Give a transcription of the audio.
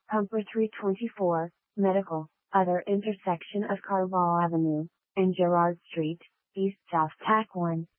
Humper 324, Medical, other intersection of Carval Avenue and Gerrard Street, East South Tack 1.